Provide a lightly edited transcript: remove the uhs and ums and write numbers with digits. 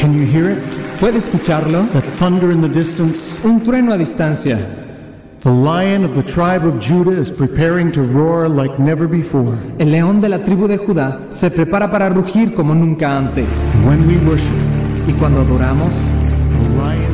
Can you hear it? ¿Puede escucharlo? That thunder in the distance? Un trueno a distancia. The lion of the tribe of Judah is preparing to roar like never before. El león de la tribu de Judá se prepara para rugir como nunca antes. When we worship, Y cuando adoramos, the lion